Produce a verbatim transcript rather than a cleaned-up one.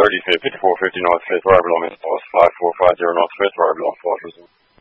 thirty, fifty-four fifty North Fifth, where I belong is post five four five zero North Fifth, where I belong, Fortress.